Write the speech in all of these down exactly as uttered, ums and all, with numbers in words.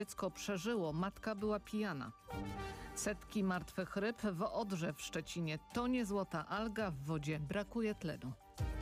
Dziecko przeżyło, matka była pijana. Setki martwych ryb w Odrze w Szczecinie. To nie złota alga, w wodzie brakuje tlenu.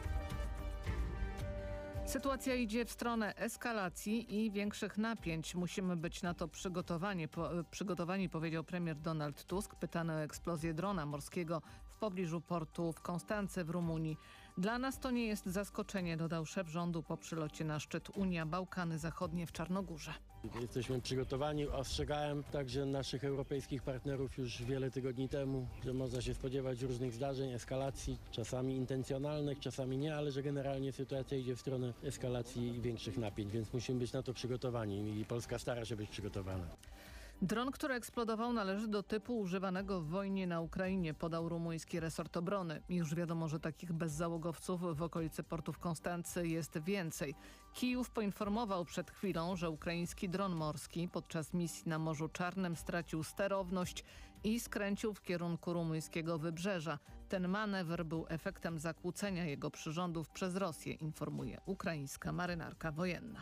Sytuacja idzie w stronę eskalacji i większych napięć. Musimy być na to przygotowani, po, przygotowani, powiedział premier Donald Tusk, pytany o eksplozję drona morskiego w pobliżu portu w Konstance w Rumunii. Dla nas to nie jest zaskoczenie, dodał szef rządu po przylocie na szczyt Unia Bałkany Zachodnie w Czarnogórze. Jesteśmy przygotowani. Ostrzegałem także naszych europejskich partnerów już wiele tygodni temu, że można się spodziewać różnych zdarzeń, eskalacji, czasami intencjonalnych, czasami nie, ale że generalnie sytuacja idzie w stronę eskalacji i większych napięć, więc musimy być na to przygotowani i Polska stara się być przygotowana. Dron, który eksplodował, należy do typu używanego w wojnie na Ukrainie, podał rumuński resort obrony. Już wiadomo, że takich bezzałogowców w okolicy portu w Konstancy jest więcej. Kijów poinformował przed chwilą, że ukraiński dron morski podczas misji na Morzu Czarnym stracił sterowność i skręcił w kierunku rumuńskiego wybrzeża. Ten manewr był efektem zakłócenia jego przyrządów przez Rosję, informuje ukraińska marynarka wojenna.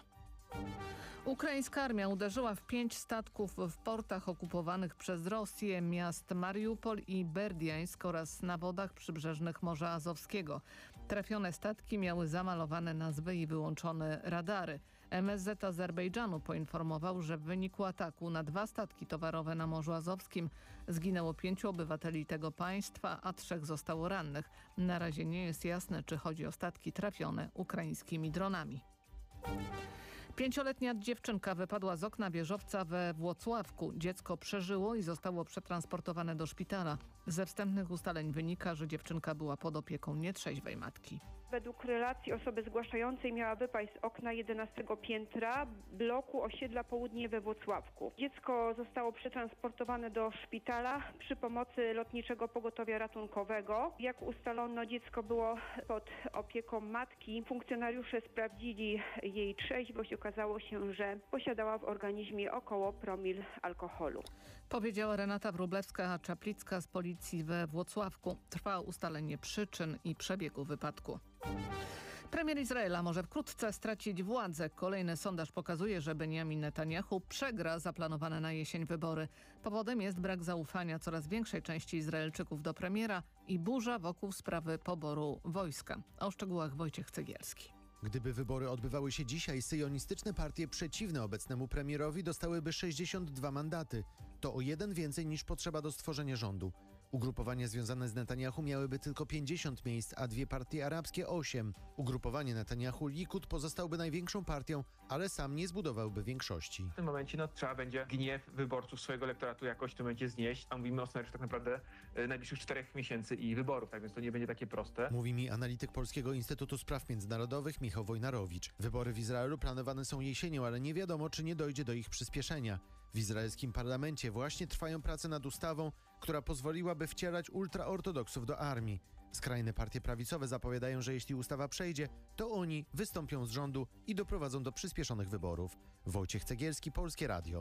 Ukraińska armia uderzyła w pięć statków w portach okupowanych przez Rosję miast Mariupol i Berdiańsk oraz na wodach przybrzeżnych Morza Azowskiego. Trafione statki miały zamalowane nazwy i wyłączone radary. M S Z Azerbejdżanu poinformował, że w wyniku ataku na dwa statki towarowe na Morzu Azowskim zginęło pięciu obywateli tego państwa, a trzech zostało rannych. Na razie nie jest jasne, czy chodzi o statki trafione ukraińskimi dronami. Pięcioletnia dziewczynka wypadła z okna wieżowca we Włocławku. Dziecko przeżyło i zostało przetransportowane do szpitala. Ze wstępnych ustaleń wynika, że dziewczynka była pod opieką nietrzeźwej matki. Według relacji osoby zgłaszającej miała wypaść z okna jedenastego piętra bloku osiedla Południe we Włocławku. Dziecko zostało przetransportowane do szpitala przy pomocy lotniczego pogotowia ratunkowego. Jak ustalono, dziecko było pod opieką matki. Funkcjonariusze sprawdzili jej trzeźwość. Okazało się, że posiadała w organizmie około promil alkoholu. Powiedziała Renata Wróblewska-Czaplicka z policji we Włocławku. Trwa ustalenie przyczyn i przebiegu wypadku. Premier Izraela może wkrótce stracić władzę. Kolejny sondaż pokazuje, że Benjamin Netanyahu przegra zaplanowane na jesień wybory. Powodem jest brak zaufania coraz większej części Izraelczyków do premiera i burza wokół sprawy poboru wojska. O szczegółach Wojciech Cegielski. Gdyby wybory odbywały się dzisiaj, syjonistyczne partie przeciwne obecnemu premierowi dostałyby sześćdziesiąt dwa mandaty. To o jeden więcej niż potrzeba do stworzenia rządu. Ugrupowania związane z Netanyahu miałyby tylko pięćdziesiąt miejsc, a dwie partie arabskie osiem. Ugrupowanie Netanyahu Likud pozostałby największą partią, ale sam nie zbudowałby większości. W tym momencie no, trzeba będzie gniew wyborców swojego elektoratu jakoś w tym momencie znieść, a mówimy o scenariuszu tak naprawdę y, najbliższych czterech miesięcy i wyborów, tak więc to nie będzie takie proste. Mówi mi analityk Polskiego Instytutu Spraw Międzynarodowych Michał Wojnarowicz. Wybory w Izraelu planowane są jesienią, ale nie wiadomo, czy nie dojdzie do ich przyspieszenia. W izraelskim parlamencie właśnie trwają prace nad ustawą, która pozwoliłaby wcierać ultraortodoksów do armii. Skrajne partie prawicowe zapowiadają, że jeśli ustawa przejdzie, to oni wystąpią z rządu i doprowadzą do przyspieszonych wyborów. Wojciech Cegielski, Polskie Radio.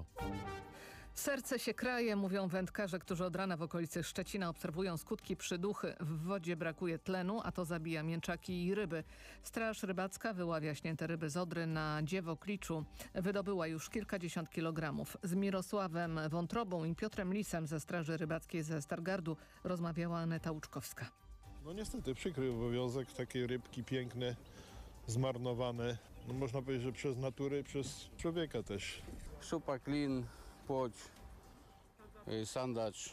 Serce się kraje, mówią wędkarze, którzy od rana w okolicy Szczecina obserwują skutki przyduchy. W wodzie brakuje tlenu, a to zabija mięczaki i ryby. Straż rybacka wyławia śnięte ryby z Odry na Dziewokliczu. Wydobyła już kilkadziesiąt kilogramów. Z Mirosławem Wątrobą i Piotrem Lisem ze Straży Rybackiej ze Stargardu rozmawiała Aneta Łuczkowska. No niestety przykry obowiązek, takie rybki piękne, zmarnowane. No można powiedzieć, że przez naturę, przez człowieka też. Szczupak, lin, płoć, sandacz,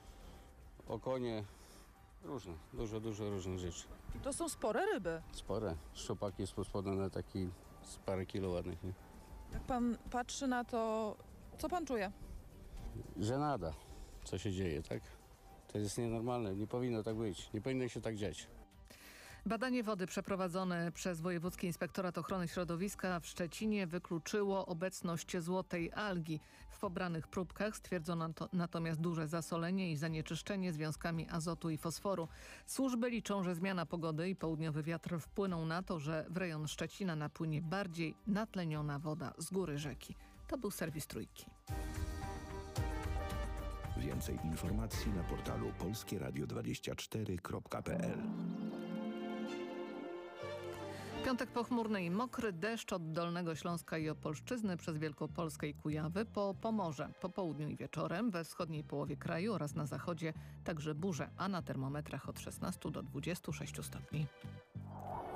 okonie, różne, dużo, dużo różnych rzeczy. To są spore ryby. Spore. Szczupak jest pospodany taki z parę kilo ładnych, nie? Jak pan patrzy na to, co pan czuje? Żenada, co się dzieje, tak? To jest nienormalne, nie powinno tak być, nie powinno się tak dziać. Badanie wody przeprowadzone przez Wojewódzki Inspektorat Ochrony Środowiska w Szczecinie wykluczyło obecność złotej algi. W pobranych próbkach stwierdzono to, natomiast duże zasolenie i zanieczyszczenie związkami azotu i fosforu. Służby liczą, że zmiana pogody i południowy wiatr wpłyną na to, że w rejon Szczecina napłynie bardziej natleniona woda z góry rzeki. To był serwis Trójki. Więcej informacji na portalu polskieradio dwadzieścia cztery kropka p l. Piątek pochmurny i mokry, deszcz od Dolnego Śląska i Opolszczyzny przez Wielkopolskę i Kujawy po Pomorze. Po południu i wieczorem we wschodniej połowie kraju oraz na zachodzie także burze, a na termometrach od szesnastu do dwudziestu sześciu stopni.